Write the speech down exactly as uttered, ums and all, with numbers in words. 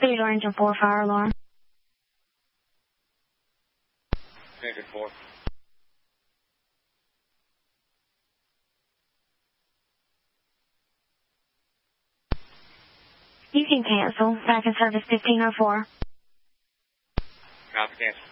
Speed Ranger four, fire alarm. Ranger four. You can cancel. Back in service fifteen oh four. Copy, cancel.